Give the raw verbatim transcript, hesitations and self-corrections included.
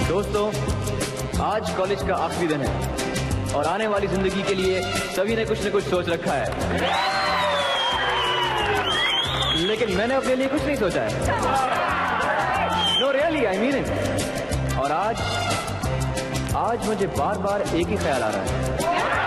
दोस्तों, आज कॉलेज का आखिरी दिन है और आने वाली जिंदगी के लिए सभी ने कुछ न कुछ सोच रखा है, लेकिन मैंने अपने लिए कुछ नहीं सोचा है। No really, I mean it. और आज आज मुझे बार बार एक ही ख्याल आ रहा है।